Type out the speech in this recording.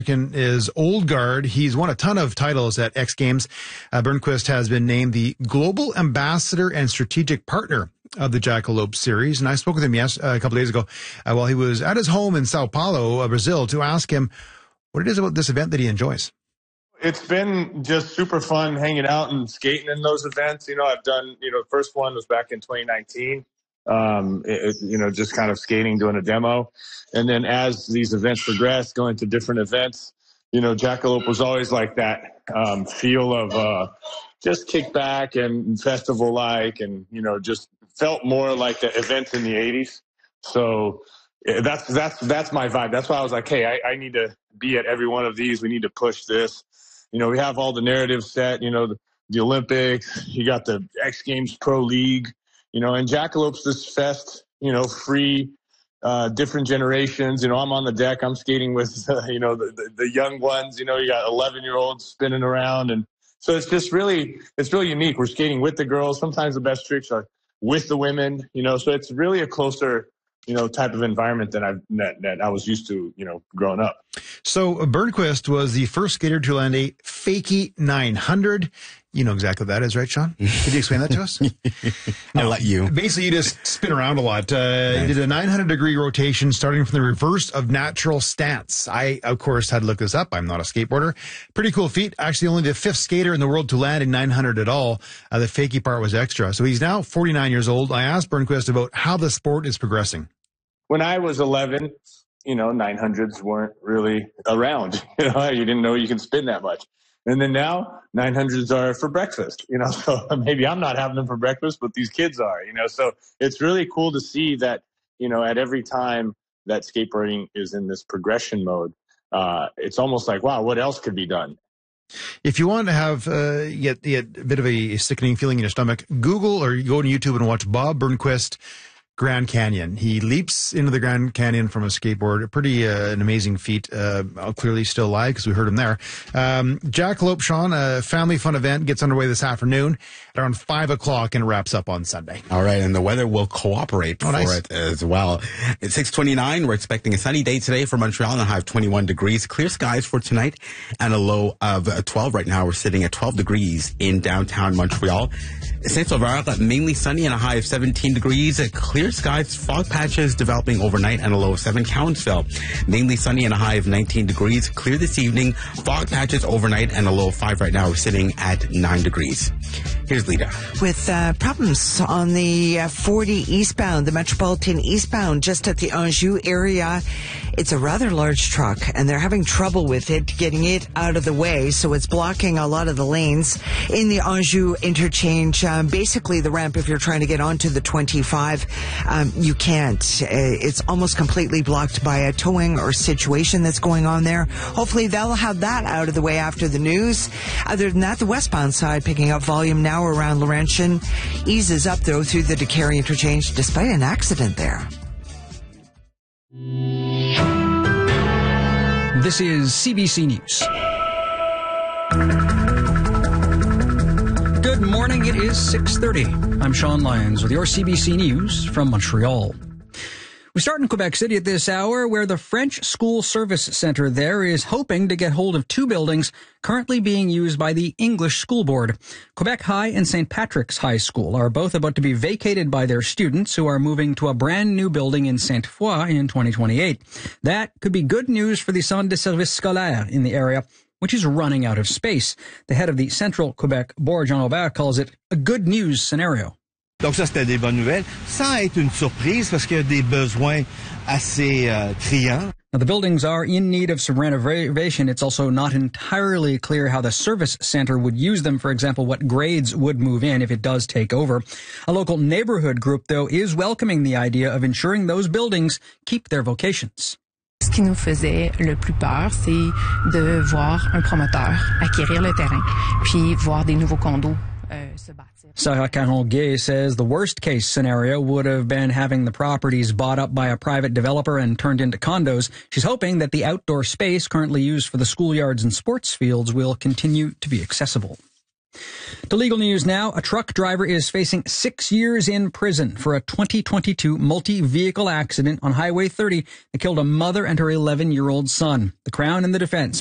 Is Old Guard. He's won a ton of titles at X Games. Burnquist has been named the Global Ambassador and Strategic Partner of the Jackalope Series. And I spoke with him a couple days ago while he was at his home in Sao Paulo, Brazil, to ask him what it is about this event that he enjoys. It's been just super fun hanging out and skating in those events. I've done, the first one was back in 2019. Just kind of skating, doing a demo. And then as these events progress, going to different events, Jackalope was always like that feel of just kick back and festival-like, and, just felt more like the events in the 80s. So that's my vibe. That's why I was like, hey, I need to be at every one of these. We need to push this. We have all the narratives set, the Olympics, you got the X Games Pro League, and Jackalope's this fest, free, different generations. I'm on the deck. I'm skating with, the young ones. You got 11-year-olds spinning around. And so it's really unique. We're skating with the girls. Sometimes the best tricks are with the women, so it's really a closer, type of environment that I was used to, growing up. So Burnquist was the first skater to land a Fakie 900. You know exactly what that is, right, Sean? Could you explain that to us? I'll let you. Basically, you just spin around a lot. Nice. You did a 900-degree rotation starting from the reverse of natural stance. I, of course, had to look this up. I'm not a skateboarder. Pretty cool feat. Actually, only the fifth skater in the world to land in 900 at all. The fakie part was extra. So he's now 49 years old. I asked Burnquist about how the sport is progressing. When I was 11, 900s weren't really around. You didn't know you can spin that much. And then now 900s are for breakfast, so maybe I'm not having them for breakfast, but these kids are, so it's really cool to see that, at every time that skateboarding is in this progression mode, it's almost like, wow, what else could be done? If you want to have get a bit of a sickening feeling in your stomach, Google or go to YouTube and watch Bob Burnquist Grand Canyon. He leaps into the Grand Canyon from a skateboard. Pretty an amazing feat. Clearly still alive because we heard him there. Jackalope, Sean, a family fun event gets underway this afternoon at around 5 o'clock and wraps up on Sunday. All right, and the weather will cooperate for nice. it as well. It's 6:29. We're expecting a sunny day today for Montreal and a high of 21 degrees. Clear skies for tonight and a low of 12. Right now we're sitting at 12 degrees in downtown Montreal. Saint-Sauveur, mainly sunny and a high of 17 degrees. Clear skies, fog patches developing overnight and a low of 7. Cowansville, mainly sunny and a high of 19 degrees. Clear this evening, fog patches overnight and a low of 5 right now. We're sitting at 9 degrees. Here's Lita. With problems on the 40 eastbound, the Metropolitan eastbound, just at the Anjou area. It's a rather large truck, and they're having trouble with it, getting it out of the way, so it's blocking a lot of the lanes in the Anjou interchange. Basically, the ramp, if you're trying to get onto the 25, you can't. It's almost completely blocked by a towing or situation that's going on there. Hopefully, they'll have that out of the way after the news. Other than that, the westbound side picking up volume now around Laurentian. Eases up, though, through the Décarie interchange, despite an accident there. This is CBC News. Good morning. It is 6:30. I'm Sean Lyons with your CBC News from Montreal. We start in Quebec City at this hour, where the French School Service Centre there is hoping to get hold of 2 buildings currently being used by the English School Board. Quebec High and St. Patrick's High School are both about to be vacated by their students, who are moving to a brand new building in Sainte-Foy in 2028. That could be good news for the Centre de Service Scolaire in the area, which is running out of space. The head of the Central Quebec Board, Jean Aubert, calls it a good news scenario. Donc ça, c'était des bonnes nouvelles, sans être une surprise parce qu'il y a des besoins assez criants. Now, the buildings are in need of some renovation. It's also not entirely clear how the service center would use them. For example, what grades would move in if it does take over. A local neighborhood group, though, is welcoming the idea of ensuring those buildings keep their vocations. Ce qui nous faisait le plus peur, c'est de voir un promoteur acquérir le terrain, puis voir des nouveaux condos se bâtir. Sarah Caron-Gay says the worst-case scenario would have been having the properties bought up by a private developer and turned into condos. She's hoping that the outdoor space currently used for the schoolyards and sports fields will continue to be accessible. To legal news now, a truck driver is facing 6 years in prison for a 2022 multi-vehicle accident on Highway 30 that killed a mother and her 11-year-old son. The Crown and the defense